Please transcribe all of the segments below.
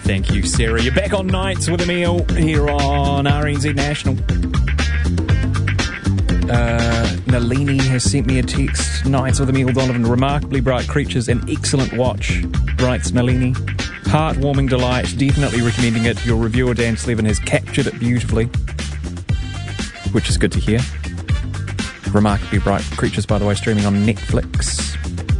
Thank you, Sarah. You're back on Nights with Emile here on RNZ National. Nalini has sent me a text. Nights with Emile Donovan. Remarkably bright creatures, an excellent watch, writes Nalini. Heartwarming delight. Definitely recommending it. Your reviewer, Dan Slevin, has captured it beautifully, which is good to hear. Remarkably bright creatures, by the way, streaming on Netflix.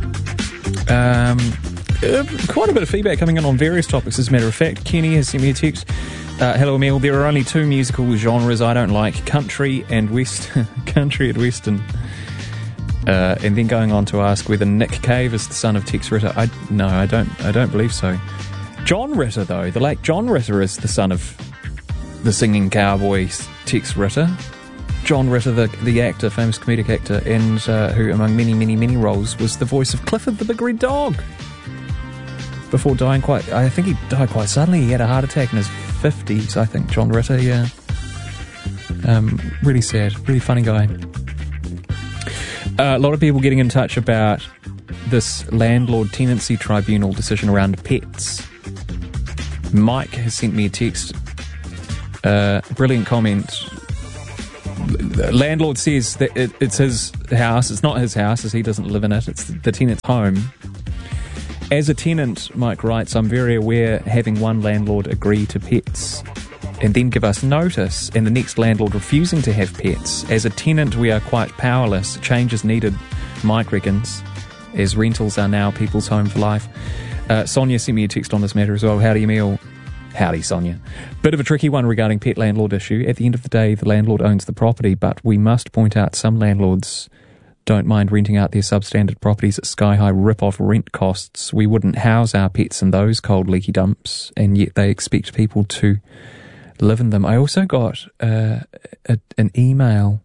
Quite a bit of feedback coming in on various topics, as a matter of fact. Kenny has sent me a text. Hello, Emile. There are only two musical genres I don't like: country and country and western. And then going on to ask whether Nick Cave is the son of Tex Ritter. No, I don't believe so. John Ritter, though, the late John Ritter, is the son of the singing cowboy Tex Ritter. John Ritter, the actor, famous comedic actor, and who, among many roles, was the voice of Clifford the Big Red Dog. Before dying I think he died quite suddenly. He had a heart attack in his 50s, I think, John Ritter, yeah. Really sad, really funny guy. A lot of people getting in touch about this landlord tenancy tribunal decision around pets. Mike has sent me a text. Brilliant comment. The landlord says that it's his house. It's not his house, as he doesn't live in it. It's the tenant's home. As a tenant, Mike writes, I'm very aware having one landlord agree to pets and then give us notice, and the next landlord refusing to have pets. As a tenant, we are quite powerless. Change is needed, Mike reckons, as rentals are now people's home for life. Sonia sent me a text on this matter as well. Howdy, Emile. Howdy, Sonia. Bit of a tricky one regarding pet landlord issue. At the end of the day, the landlord owns the property, but we must point out some landlords don't mind renting out their substandard properties at sky-high rip-off rent costs. We wouldn't house our pets in those cold, leaky dumps, and yet they expect people to live in them. I also got an email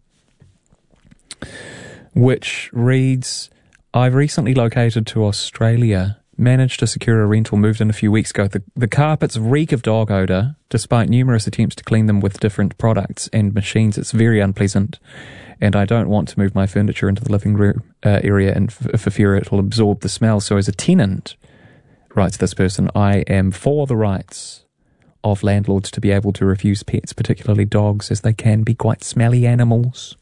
which reads, I've recently located to Australia, managed to secure a rental, moved in a few weeks ago. The carpets reek of dog odour, despite numerous attempts to clean them with different products and machines. It's very unpleasant, and I don't want to move my furniture into the living room area and for fear it will absorb the smell. So as a tenant, writes this person, I am for the rights of landlords to be able to refuse pets, particularly dogs, as they can be quite smelly animals.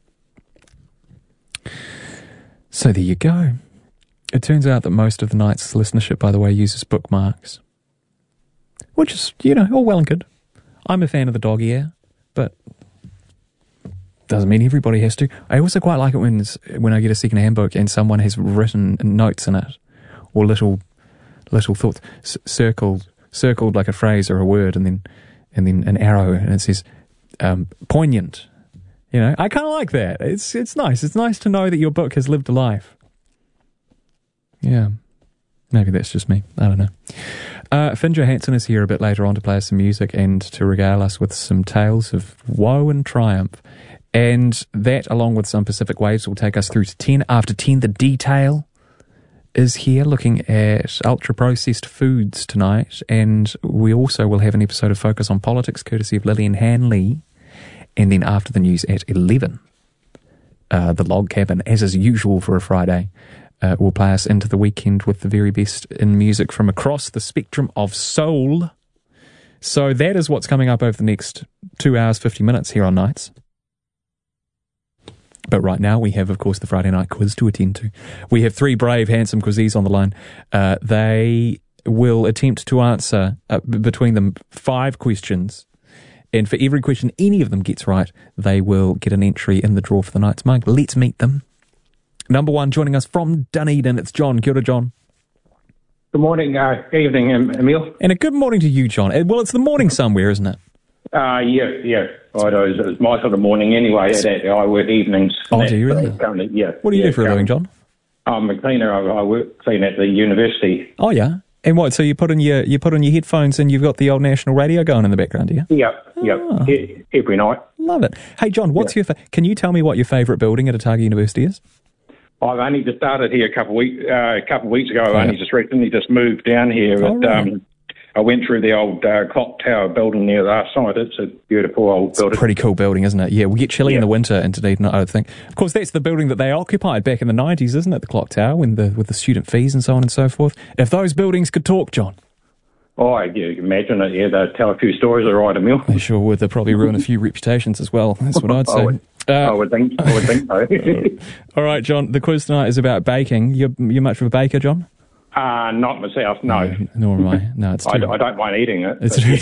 So there you go. It turns out that most of the night's listenership, by the way, uses bookmarks, which is, all well and good. I'm a fan of the dog ear, but doesn't mean everybody has to. I also quite like it when I get a second-hand book and someone has written notes in it, or little thoughts circled like a phrase or a word, and then an arrow, and it says poignant. I kind of like that. It's nice. It's nice to know that your book has lived a life. Yeah, maybe that's just me. I don't know. Finn Johansson is here a bit later on to play us some music and to regale us with some tales of woe and triumph. And that, along with some Pacific Waves, will take us through to 10. After 10, The Detail is here looking at ultra-processed foods tonight. And we also will have an episode of Focus on Politics, courtesy of Lillian Hanley. And then after the news at 11, The Log Cabin, as is usual for a Friday, will play us into the weekend with the very best in music from across the spectrum of soul. So that is what's coming up over the next 2 hours, 50 minutes here on Nights. But right now we have, of course, the Friday night quiz to attend to. We have three brave, handsome quizzies on the line. They will attempt to answer, between them, 5 questions. And for every question any of them gets right, they will get an entry in the draw for the night's mug. Let's meet them. Number 1, joining us from Dunedin, it's John. Kia ora, John. Good morning, evening, Emile. And a good morning to you, John. Well, it's the morning somewhere, isn't it? Yeah. It's my sort of morning anyway. I work evenings. Oh, do you really? Currently, yeah. What do you do for a living, John? I'm a cleaner. I work clean at the university. Oh, yeah. And what? So you put on your headphones and you've got the old national radio going in the background, do you? Yep. Every night. Love it. Hey, John, what's can you tell me what your favourite building at Otago University is? I've only just started here a couple of weeks ago. I've only just recently moved down here. But, I went through the old clock tower building there last night. It's a beautiful old building. It's a pretty cool building, isn't it? Yeah, we get chilly in the winter in Dunedin, I would think. Of course, that's the building that they occupied back in the 90s, isn't it? The clock tower, with the student fees and so on and so forth. If those buildings could talk, John, Oh, you can imagine it. Yeah, they'd tell a few stories all right, Emil. They sure would. They'll probably ruin a few reputations as well. That's what I'd say. I would think so. All right, John, the quiz tonight is about baking. You're much of a baker, John? Not myself, no. Nor am I. No, it's too, I don't mind eating it.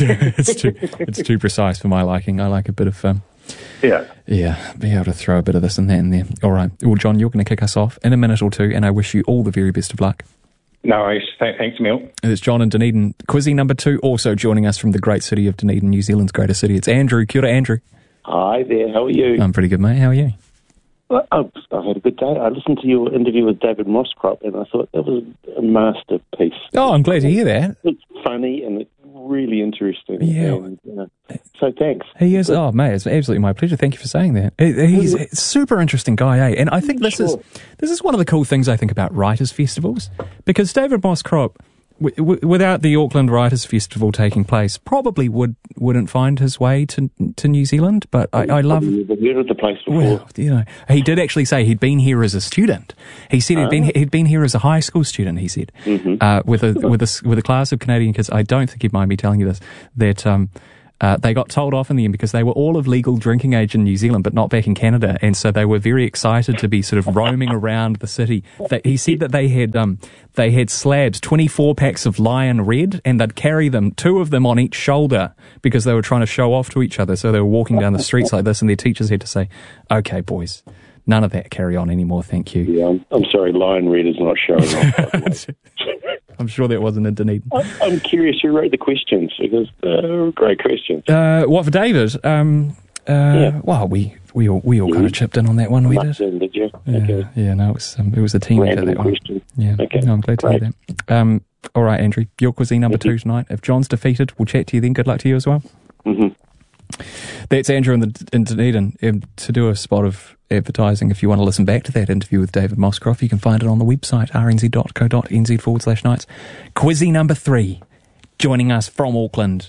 It's too precise for my liking. I like a bit of... Yeah, be able to throw a bit of this and that in there. All right. Well, John, you're going to kick us off in a minute or two, and I wish you all the very best of luck. No worries. Thanks, Emil. It's John in Dunedin. Quizzy number 2, also joining us from the great city of Dunedin, New Zealand's greatest city. It's Andrew. Kia ora, Andrew. Hi there, how are you? I'm pretty good, mate. How are you? Well, I've had a good day. I listened to your interview with David Mosscrop, and I thought that was a masterpiece. Oh, I'm glad to hear that. It's funny and it's really interesting. Yeah. And, so thanks. He is. Oh, mate, it's absolutely my pleasure. Thank you for saying that. He's a super interesting guy, eh? And I think this is one of the cool things I think about writers' festivals, because David Mosscrop, without the Auckland Writers' Festival taking place, probably wouldn't find his way to New Zealand. But I love. You've heard of the place before. Well, he did actually say he'd been here as a student. He said he'd been here as a high school student. He said with a class of Canadian kids. I don't think he'd mind me telling you this, that they got told off in the end because they were all of legal drinking age in New Zealand, but not back in Canada, and so they were very excited to be sort of roaming around the city. He said that they had slabbed 24 packs of Lion Red, and they'd carry them, 2 of them on each shoulder, because they were trying to show off to each other. So they were walking down the streets like this, and their teachers had to say, "Okay, boys, none of that carry on anymore, thank you." Yeah, I'm sorry, Lion Red is not showing off. I'm sure that wasn't in Dunedin. I'm curious who wrote the questions, because great questions. What for David? Well, we all kind of chipped in on that one. We did you? Yeah, okay. Yeah, no, it was a team effort, that one. Question. Yeah, okay. No, I'm glad to hear that. All right, Andrew, your cuisine number 2 tonight. If John's defeated, we'll chat to you then. Good luck to you as well. Mm-hmm. That's Andrew in Dunedin. To do a spot of advertising, if you want to listen back to that interview with David Mosscrop, you can find it on the website, rnz.co.nz/nights. Quizzy number 3, joining us from Auckland,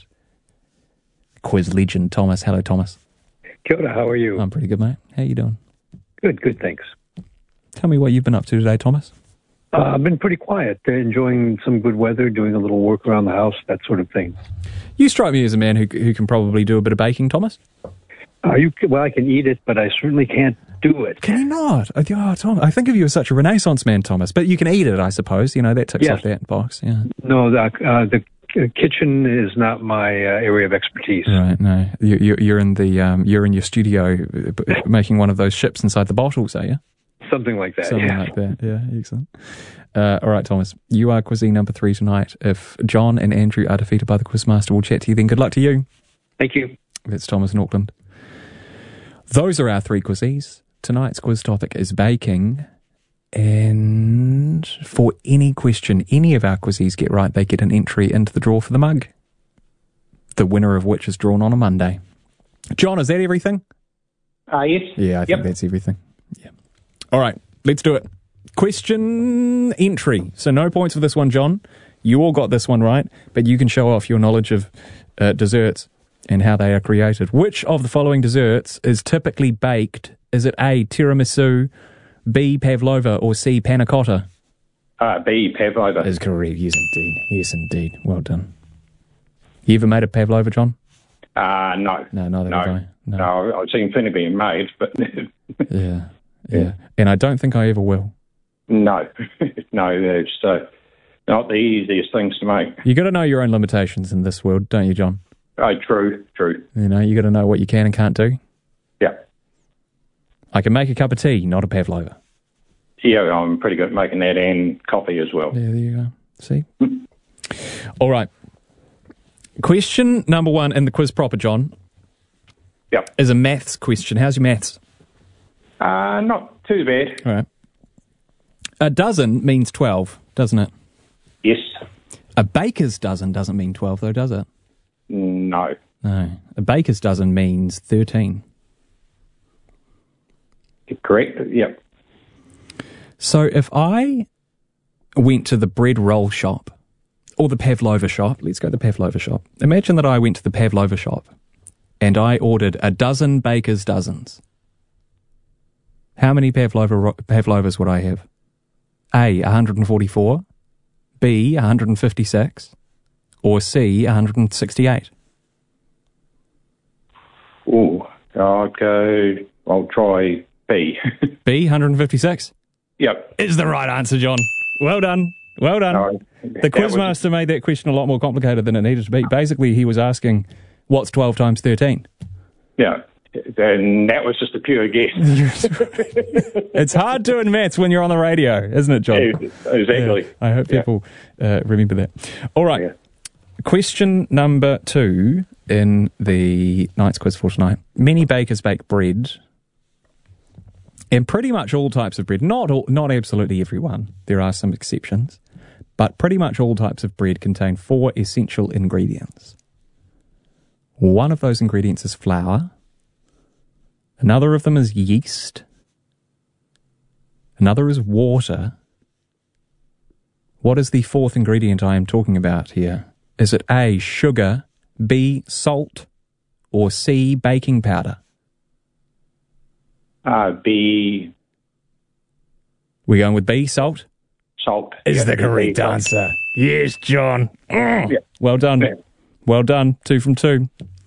quiz legend Thomas. Hello, Thomas. Kia ora, how are you? I'm pretty good, mate. How you doing? Good, thanks. Tell me what you've been up to today, Thomas. I've been pretty quiet, enjoying some good weather, doing a little work around the house, that sort of thing. You strike me as a man who can probably do a bit of baking, Thomas. Well, I can eat it, but I certainly can't do it. Can you not? Oh, Tom, I think of you as such a Renaissance man, Thomas. But you can eat it, I suppose. That ticks off that box. Yeah. No, the kitchen is not my area of expertise. Right. No, you're in your studio making one of those ships inside the bottles, are you? Something like that. Something like that. Yeah. Excellent. All right, Thomas. You are cuisine number 3 tonight. If John and Andrew are defeated by the Quizmaster, we'll chat to you then. Good luck to you. Thank you. That's Thomas in Auckland. Those are our 3 quizzes. Tonight's quiz topic is baking. And for any question any of our quizzes get right, they get an entry into the draw for the mug. The winner of which is drawn on a Monday. John, is that everything? Yes. Yeah, I think that's everything. Yeah. All right, let's do it. Question entry. So no points for this one, John. You all got this one right, but you can show off your knowledge of desserts and how they are created. Which of the following desserts is typically baked? Is it A, tiramisu, B, pavlova, or C, panna cotta? B, pavlova. Is correct. Yes, indeed. Yes, indeed. Well done. You ever made a pavlova, John? No. No, neither have I. No, I've seen plenty being made, but... Yeah. And I don't think I ever will. No. No, it's not the easiest things to make. You got to know your own limitations in this world, don't you, John? True. You got to know what you can and can't do. Yeah. I can make a cup of tea, not a pavlova. Yeah, I'm pretty good at making that and coffee as well. Yeah, there you go. See? All right. Question number 1 in the quiz proper, John. Yep. Is a maths question. How's your maths? Not too bad. All right. A dozen means 12, doesn't it? Yes. A baker's dozen doesn't mean 12, though, does it? No. No. A baker's dozen means 13. Correct. Yep. So if I went to the bread roll shop or the pavlova shop, let's go to the pavlova shop. Imagine that I went to the pavlova shop and I ordered a dozen baker's dozens. How many pavlovas would I have? A, 144, B, 156, or C, 168? Oh, I'll try B. B, 156? Yep. Is the right answer, John. Well done. Well done. No, the quizmaster made that question a lot more complicated than it needed to be. Basically, he was asking, what's 12 times 13? Yeah, and that was just a pure guess. It's hard doing maths when you're on the radio, isn't it, John? Exactly. Yeah, I hope people remember that. All right. Yeah. Question number 2 in the night's quiz for tonight. Many bakers bake bread, and pretty much all types of bread. Not absolutely everyone. There are some exceptions. But pretty much all types of bread contain 4 essential ingredients. One of those ingredients is flour. Another of them is yeast. Another is water. What is the 4th ingredient I am talking about here? Is it A, sugar, B, salt, or C, baking powder? B. We're going with B, salt? Salt. Is the correct answer. Yes, John. Yeah. Well done. Yeah. Well done. 2 from 2.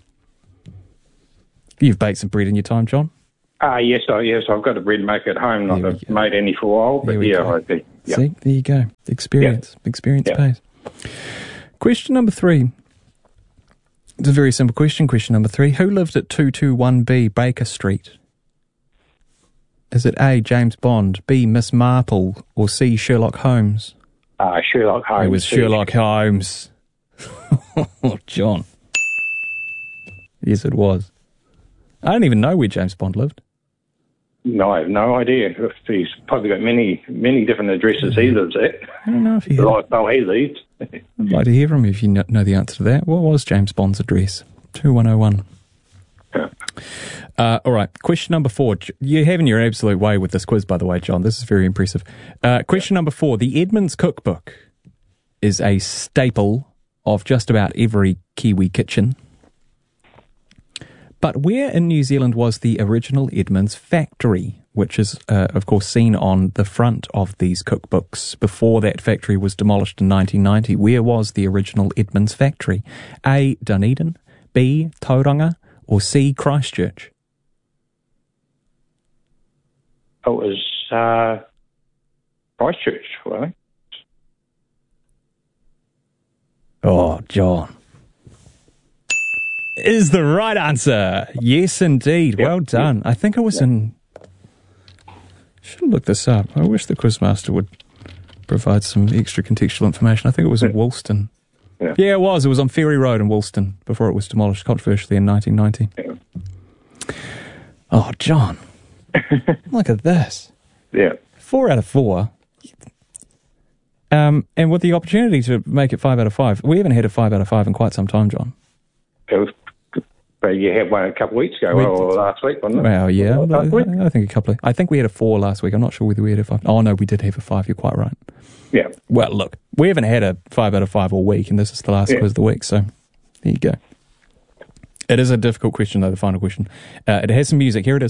You've baked some bread in your time, John? Yes, I've got a bread maker at home. Not have made any for a while, but I do. Yep. See, there you go. Experience. Yep. Experience pays. Question number 3. It's a very simple question. Question number 3. Who lived at 221B Baker Street? Is it A, James Bond, B, Miss Marple, or C, Sherlock Holmes? Sherlock Holmes. It was Sherlock Holmes. Oh, John. Yes, it was. I don't even know where James Bond lived. No, I have no idea. He's probably got many different addresses he lives at. I don't know if he had. He leaves. I'd like to hear from you if you know the answer to that. What was James Bond's address? 2101. All right, question number 4. You're having your absolute way with this quiz, by the way, John. This is very impressive. Question number 4. The Edmonds Cookbook is a staple of just about every Kiwi kitchen. But where in New Zealand was the original Edmonds factory, which is, of course, seen on the front of these cookbooks before that factory was demolished in 1990? Where was the original Edmonds factory? A, Dunedin, B, Tauranga, or C, Christchurch? It was Christchurch, wasn't it? Oh, John. Is the right answer. Yes, indeed. Well done. I think it was in... Should have looked this up. I wish the quizmaster would provide some extra contextual information. I think it was in Woolston. Yeah, it was. It was on Ferry Road in Woolston before it was demolished controversially in 1990. Yeah. Oh, John. Look at this. Yeah. 4 out of 4. And with the opportunity to make it 5 out of 5. We haven't had a 5 out of 5 in quite some time, John. You had one a couple of weeks ago or last week, wasn't it? Well, yeah. I think a couple of... I think we had a 4 last week. I'm not sure whether we had a 5. Oh, no, we did have a 5. You're quite right. Yeah. Well, look, we haven't had a 5 out of 5 all week, and this is the last quiz of the week, so there you go. It is a difficult question, though, the final question. It has some music. Here it is.